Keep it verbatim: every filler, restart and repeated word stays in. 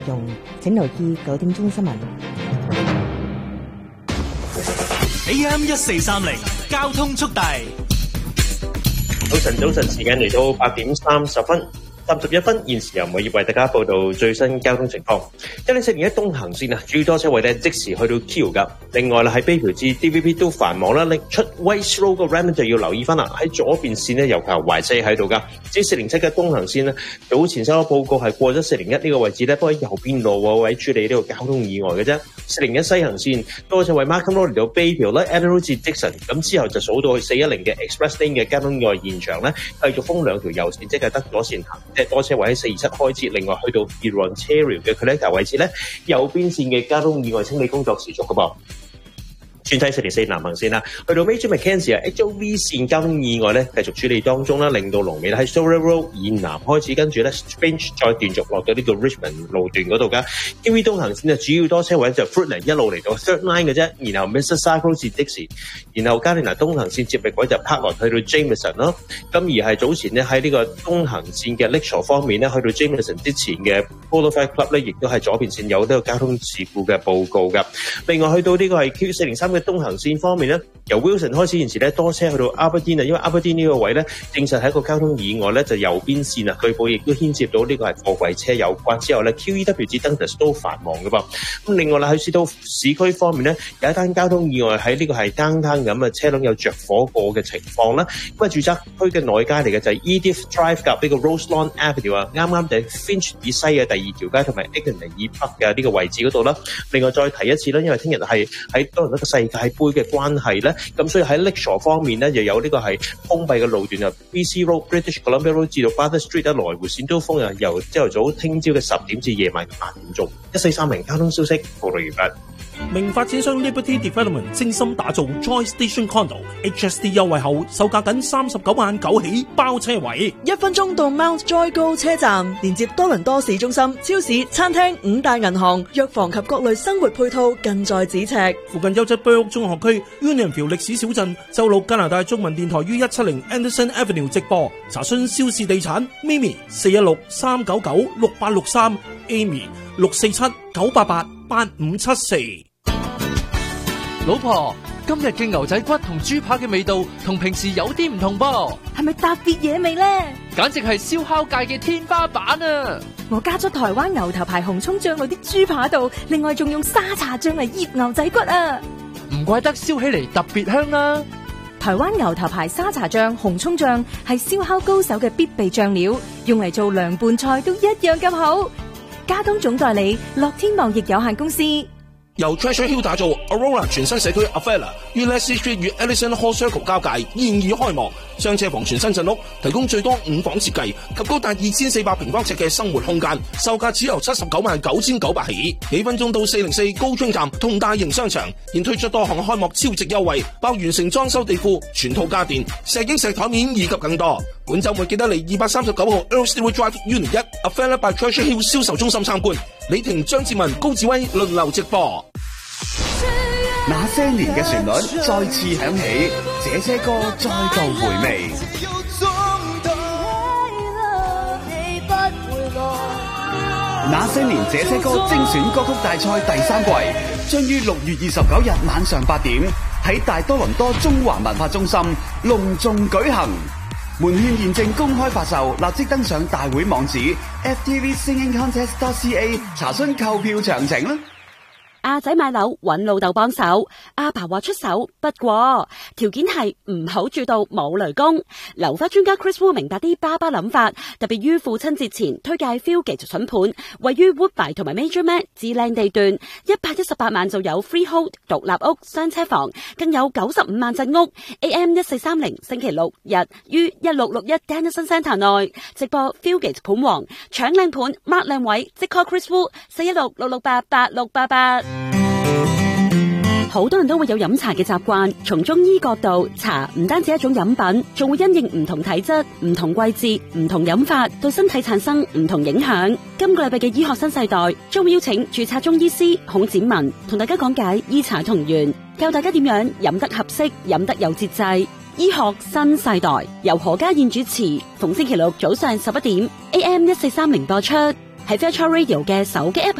用請留意九點鐘新聞。 A M 一四三零交通速遞。 早晨，早晨，時間嚟到八點三十分。三十一分，現時由每業為大家報道最新交通情況。一零四年喺東行線啊，最多車位咧即時去到 Q 噶。另外啦，喺卑橋至 D V P 都繁忙啦，拎出 West Road 個 Raymond 就要留意翻啦。喺左邊線咧，尤其係壞車喺度噶。至於四零七嘅東行線咧，早前收到報告係過咗四零一呢個位置咧，不過喺右邊路位處理呢個交通意外嘅啫。四零一西行線多車位 Markham Road 嚟到卑橋咧 Adam Road 至 Dixon， 咁之後就數到去四一零嘅 Express Lane 嘅交通意外現場咧，繼續封兩條右線，即係得左線行，即係多車位喺四二七開始。另外去到 Ontario 嘅 Connector 位置咧，右邊線嘅交通意外清理工作持續嘅噃。轉睇四零四南行線啦，去到 Major Mackenzie 啊 H O V 線交通意外咧繼續處理當中啦，令到龍尾喺 Surrey Road 以南開始，跟住咧 Strange 再斷續落到呢個 Richmond 路段嗰度噶。K V 東行線啊，主要多車位就 Fruitland 一路嚟到 Third Line 嘅啫，然後 Mississauga Road 至 Dixie， 然後加連拿東行線接力位就 Park 落去到 Jameson 咯。咁而係早前咧喺呢個東行線嘅 Lakeshore 方面咧，去到 Jameson 之前嘅 Polo Fair Club 咧，亦都係左邊線有呢個交通事故嘅報告噶。另外去到呢個係 Q 四零三嘅東行線方面咧，由 Wilson 開始現時咧多車去到 Aberdeen 啊，因為 Aberdeen 呢個位咧證實係一個交通意外咧，就右邊線啊，據報亦都牽涉到呢個係貨櫃車有關。之後咧 Q E W 至 Dundas 都繁忙嘅噃。咁另外啦，去到市區方面咧，有一單交通意外喺呢個係 downtown 咁嘅車輛有着火過嘅情況啦。咁啊，住宅區嘅內街嚟嘅就係 Edith Drive 夾呢個 Roselawn Avenue 啊，啱啱就係 Finch 以西嘅第二條街同埋 Eglinton 以北嘅呢個位置嗰度啦。另外再提一次啦，因為聽日係喺多倫多嘅世界盃嘅關係咧，咁所以喺 Lakeshore 方面咧，又有呢個係封閉嘅路段啊 ，B C Road、British Columbia Road 至到 Bathurst Street 咧，來回線都封啊，由朝頭早聽朝嘅十點至夜晚嘅八點鐘。一四三零交通消息報道完畢。 名發展商 Liberty Development 精心打造 Joy Station Condo H S D 優惠後，售價僅三十九萬九起包車位， 一分鐘到 Mount Joy 高車站，連接多倫多市中心、超市、餐廳、五大銀行、藥房及各類生活配套近在咫尺。 附近優質居屋中學區 Unionville 歷史小鎮，周六加拿大中文電台於一七零 Anderson Avenue 直播。查詢肖氏地產 Mimi 四一六三九九六八六三 Amy 六四七九八八八五七四。 老婆，今日嘅牛仔骨同豬扒嘅味道同平時有啲唔同噃， 係咪特別野味呢？ 簡直係燒烤界嘅天花板啊！ 我加咗台灣牛頭牌紅蔥醬落啲豬扒度，另外仲用沙茶醬嚟醃牛仔骨啊！ 唔怪得燒起嚟特別香啦！ 台灣牛頭牌沙茶醬、紅蔥醬係燒烤高手嘅必備醬料，用嚟做涼拌菜都一樣咁好。加東總代理樂天貿易有限公司。 由 Treasure Hill 打造 Aurora 全新社區 Avella 於 Leslie Street 與 Ellison Hall Circle 交界，現已開幕。雙車房全新陣屋，提供最多五房設計及高達二千四百平方尺嘅生活空間，售價只由七十九萬九千九百起。幾分鐘到四零四高津站同大型商場，現推出多項開幕超值優惠，包完成裝修地庫、全套家電、石英石台面以及更多。本週末記得嚟二百三十九號 Earl Stewart Drive Unit 一 Avella by Treasure Hill 銷售中心參觀。李婷、張志文、高志威輪流直播。 那些年嘅旋律再次響起，這些歌再度回味。那些年這些歌精選歌曲大賽第三季將於六月二十九日晚上八點喺大多倫多中華文化中心隆重舉行。門券現正公開發售，立即登上大會網址 f t v singing contest dot c a 查詢購票詳情啦。 阿仔買樓揾老豆幫手，阿爸話出手，不過條件係唔好住到冇雷公。樓花專家 Chris Wu 明白啲爸爸諗法，特別於父親節前推介 Fieldgate 筍盤，位於 Woodbine 同埋 Major Mac 至靚地段，一百一十八萬就有 freehold 獨立屋雙車房，更有九十五萬鎮屋。A M 一四三零星期六日於一六六一 Dennison Centre 內直播 Fieldgate 盤王，搶靚盤 mark 靚位，即 call Chris Wu 四一六六六八八六八八。好多人都會有飲茶嘅習慣，從中醫角度，茶唔單止一種飲品，仲會因應唔同體質、唔同季節、唔同飲法，對身體產生唔同影響。今個禮拜嘅醫學新世代將會邀請註冊中醫師孔展文同大家講解醫茶同源，教大家點樣飲得合適、飲得有節制。醫學新世代由何家燕主持，逢星期六早上十一點 A M 一四三零播出。喺喺 Virtual Radio 嘅手機 app